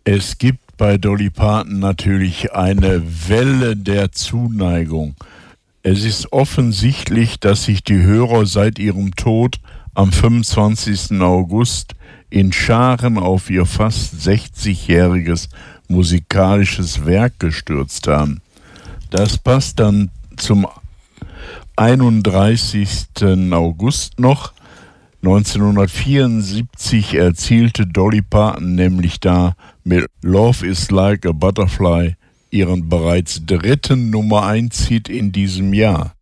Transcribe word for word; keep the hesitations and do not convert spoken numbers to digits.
Es gibt bei Dolly Parton natürlich eine Welle der Zuneigung. Es ist offensichtlich, dass sich die Hörer seit ihrem Tod am fünfundzwanzigsten August in Scharen auf ihr fast sechzigjähriges musikalisches Werk gestürzt haben. Das passt dann zum einunddreißigsten August noch. neunzehnhundertvierundsiebzig erzielte Dolly Parton nämlich da mit Love is Like a Butterfly ihren bereits dritten Nummer eins Hit in diesem Jahr.